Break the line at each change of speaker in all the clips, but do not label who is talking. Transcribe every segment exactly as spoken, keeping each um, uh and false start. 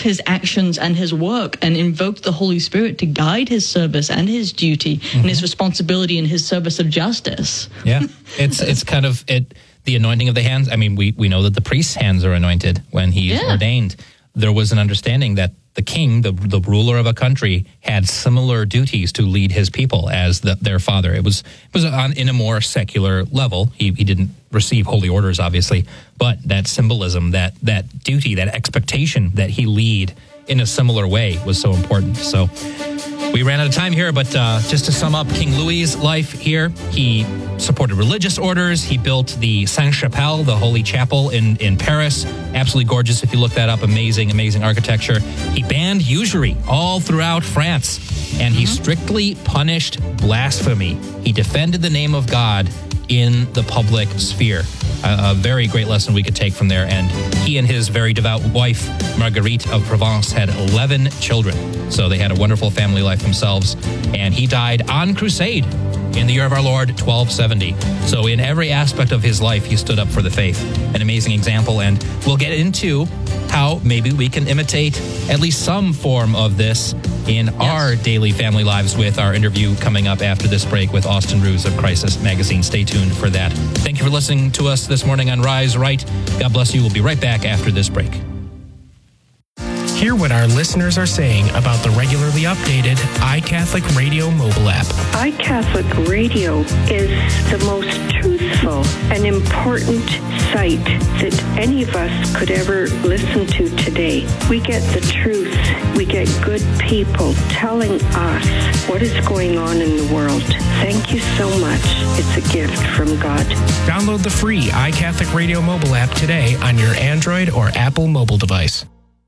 his actions and his work and invoked the Holy Spirit to guide his service and his duty mm-hmm. and his responsibility in his service of justice.
Yeah, it's it's kind of it. The anointing of the hands. I mean, we, we know that the priest's hands are anointed when he's yeah. ordained. There was an understanding that the king, the the ruler of a country, had similar duties to lead his people as the, their father. It was it was on in a more secular level. He he didn't receive holy orders, obviously, but that symbolism, that that duty, that expectation that he lead in a similar way was so important. So we ran out of time here, but uh, just to sum up King Louis's life here, he supported religious orders. He built the Sainte-Chapelle, the Holy Chapel in, in Paris. Absolutely gorgeous if you look that up. Amazing, amazing architecture. He banned usury all throughout France, and he mm-hmm. strictly punished blasphemy. He defended the name of God in the public sphere. A, a very great lesson we could take from there. And he and his very devout wife, Marguerite of Provence, had eleven children. So they had a wonderful family life themselves. And he died on crusade in the year of our Lord, twelve seventy. So in every aspect of his life, he stood up for the faith. An amazing example. And we'll get into how maybe we can imitate at least some form of this in yes. our daily family lives with our interview coming up after this break with Austin Ruse of Crisis Magazine. Stay tuned for that. Thank you for listening to us this morning on Rise Right. God bless you. We'll be right back after this break.
Hear what our listeners are saying about the regularly updated iCatholic Radio mobile app.
iCatholic Radio is the most truthful and important site that any of us could ever listen to today. We get the truth. We get good people telling us what is going on in the world. Thank you so much. It's a gift from God.
Download the free iCatholic Radio mobile app today on your Android or Apple mobile device.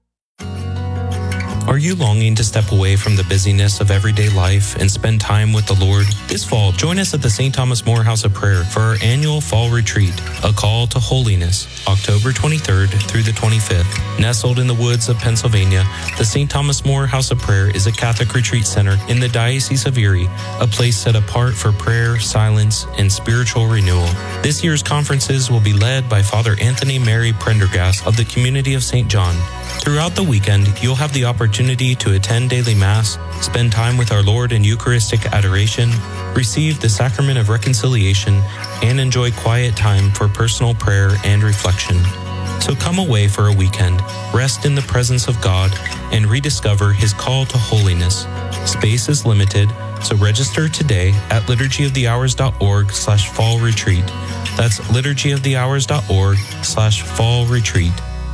Are you longing to step away from the busyness of everyday life and spend time with the Lord? This fall, join us at the Saint Thomas More House of Prayer for our annual Fall Retreat, A Call to Holiness, October twenty-third through the twenty-fifth. Nestled in the woods of Pennsylvania, the Saint Thomas More House of Prayer is a Catholic retreat center in the Diocese of Erie, a place set apart for prayer, silence, and spiritual renewal. This year's conferences will be led by Father Anthony Mary Prendergast of the Community of Saint John. Throughout the weekend, you'll have the opportunity to attend daily Mass, spend time with our Lord in Eucharistic adoration, receive the Sacrament of Reconciliation, and enjoy quiet time for personal prayer and reflection. So come away for a weekend, rest in the presence of God, and rediscover His call to holiness. Space is limited, so register today at liturgyofthehours.org slash fall retreat. That's liturgyofthehours.org slash fall retreat.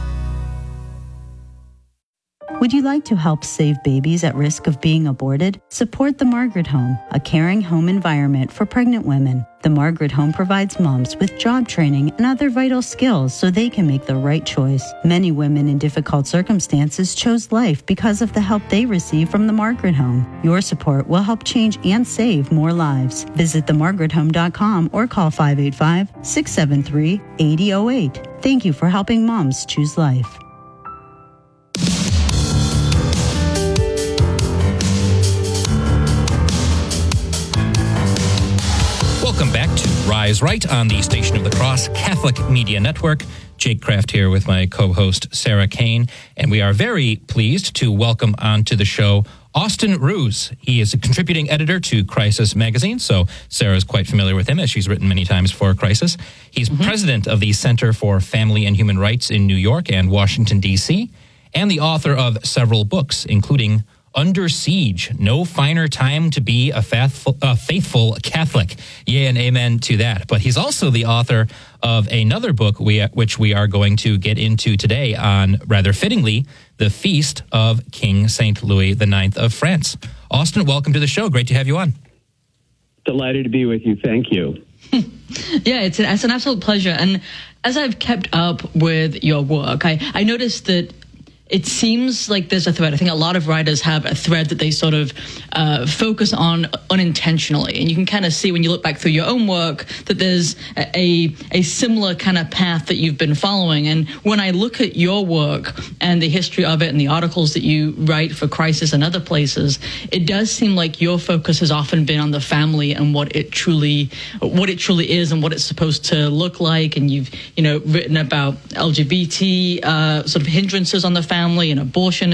Would you like to help save babies at risk of being aborted? Support the Margaret Home, a caring home environment for pregnant women. The Margaret Home provides moms with job training and other vital skills so they can make the right choice. Many women in difficult circumstances chose life because of the help they receive from the Margaret Home. Your support will help change and save more lives. Visit the margaret home dot com or call five eight five, six seven three, eight zero zero eight. Thank you for helping moms choose life.
Welcome back to Rise Right on the Station of the Cross Catholic Media Network. Jake Kraft here with my co-host Sarah Kane, and we are very pleased to welcome onto the show Austin Ruse. He is a contributing editor to Crisis Magazine, so Sarah is quite familiar with him as she's written many times for Crisis. He's mm-hmm. president of the Center for Family and Human Rights in New York and Washington, D C, and the author of several books, including Under Siege, No Finer Time to Be a Faithful, a faithful Catholic. Yea and amen to that. But he's also the author of another book, we, which we are going to get into today on, rather fittingly, the feast of King Saint Louis the Ninth of France. Austin, welcome to the show. Great to have you on.
Delighted to be with you. Thank you.
Yeah, it's an, it's an absolute pleasure. And as I've kept up with your work, I, I noticed that it seems like there's a thread. I think a lot of writers have a thread that they sort of uh, focus on unintentionally. And you can kind of see when you look back through your own work that there's a, a similar kind of path that you've been following. And when I look at your work and the history of it and the articles that you write for Crisis and other places, it does seem like your focus has often been on the family and what it truly what it truly is and what it's supposed to look like. And you've, you know, written about L G B T uh, sort of hindrances on the family and abortion